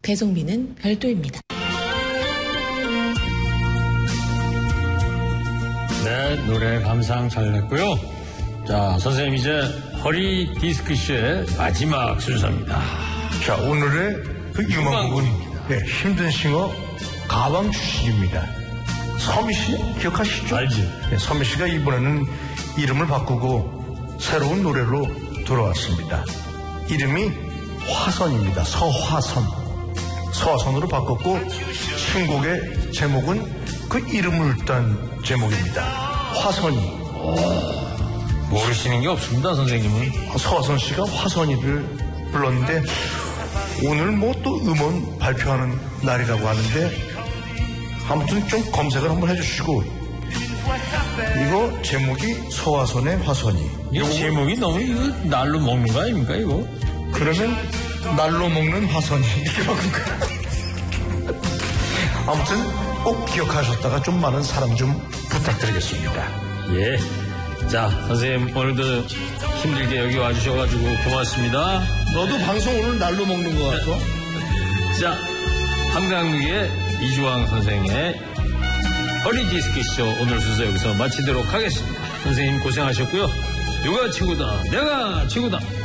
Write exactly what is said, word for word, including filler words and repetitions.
배송비는 별도입니다. 네, 노래 감상 잘 했고요. 자, 선생님 이제 허리 디스크쇼의 마지막 순서입니다. 자, 오늘의 그 유망곡은 네, 힘든 싱어 가왕 출신입니다. 서미 씨 기억하시죠? 알지. 네, 서미 씨가 이번에는 이름을 바꾸고 새로운 노래로 돌아왔습니다. 이름이 화선입니다. 서화선. 서화선으로 바꿨고 신곡의 제목은 그 이름을 딴 제목입니다. 화선이. 오, 모르시는 게 없습니다, 선생님은. 서화선 씨가 화선이를 불렀는데 오늘 뭐 또 음원 발표하는 날이라고 하는데 아무튼 좀 검색을 한번 해주시고 이거 제목이 서화선의 화선이. 이 제목이 너무 이거 날로 먹는 거 아닙니까 이거? 그러면 날로 먹는 화선이 이렇게 바꾼 거야. 아무튼 꼭 기억하셨다가 좀 많은 사랑 좀 부탁드리겠습니다. 예. 자, 선생님 오늘도 힘들게 여기 와주셔가지고 고맙습니다. 너도 방송 오늘 날로 먹는 것 같아? 자, 한강국의 이주왕 선생의 허리 디스크쇼 오늘 순서 여기서 마치도록 하겠습니다. 선생님 고생하셨고요. 누가 최고다, 내가 최고다.